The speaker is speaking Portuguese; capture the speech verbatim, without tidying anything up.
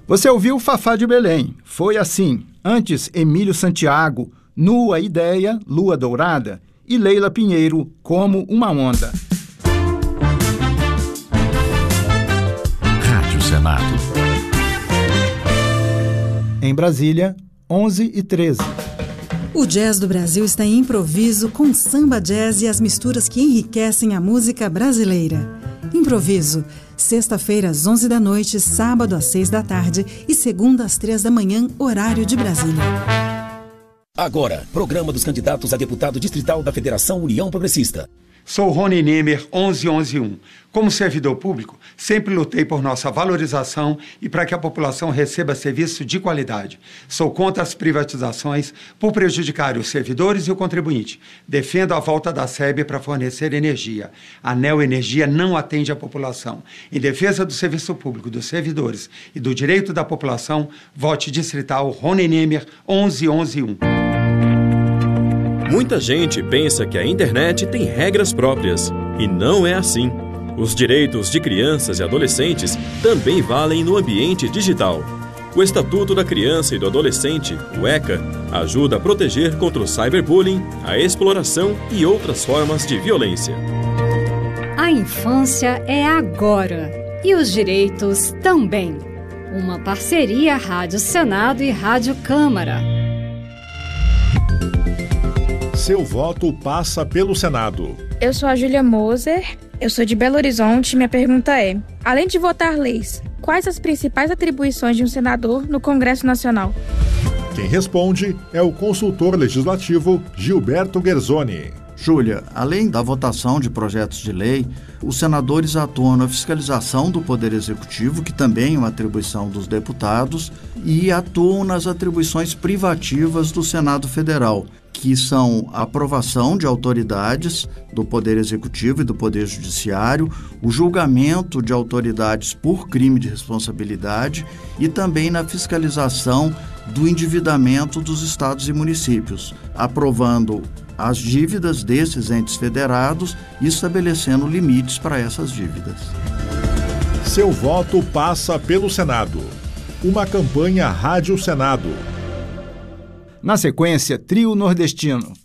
Você ouviu Fafá de Belém, Foi Assim. Antes, Emílio Santiago, Nua Ideia, Lua Dourada. E Leila Pinheiro, Como uma Onda. Rádio Senado. Em Brasília, onze e treze. O jazz do Brasil está em improviso com samba jazz e as misturas que enriquecem a música brasileira. Improviso, sexta-feira às onze da noite, sábado às seis da tarde e segunda às três da manhã, horário de Brasília. Agora, programa dos candidatos a deputado distrital da Federação União Progressista. Sou Rony Nemer, onze onze um. Como servidor público, sempre lutei por nossa valorização e para que a população receba serviço de qualidade. Sou contra as privatizações por prejudicar os servidores e o contribuinte. Defendo a volta da S E B para fornecer energia. A Neo Energia não atende a população. Em defesa do serviço público, dos servidores e do direito da população, vote distrital Rony Nemer, onze onze um. Muita gente pensa que a internet tem regras próprias, e não é assim. Os direitos de crianças e adolescentes também valem no ambiente digital. O Estatuto da Criança e do Adolescente, o ECA, ajuda a proteger contra o cyberbullying, a exploração e outras formas de violência. A infância é agora, e os direitos também. Uma parceria Rádio Senado e Rádio Câmara. Seu voto passa pelo Senado. Eu sou a Júlia Moser, eu sou de Belo Horizonte e minha pergunta é: além de votar leis, quais as principais atribuições de um senador no Congresso Nacional? Quem responde é o consultor legislativo Gilberto Guerzoni. Júlia, além da votação de projetos de lei, os senadores atuam na fiscalização do Poder Executivo, que também é uma atribuição dos deputados, e atuam nas atribuições privativas do Senado Federal, que são a aprovação de autoridades do Poder Executivo e do Poder Judiciário, o julgamento de autoridades por crime de responsabilidade e também na fiscalização do endividamento dos estados e municípios, aprovando as dívidas desses entes federados e estabelecendo limites para essas dívidas. Seu voto passa pelo Senado. Uma campanha Rádio Senado. Na sequência, Trio Nordestino.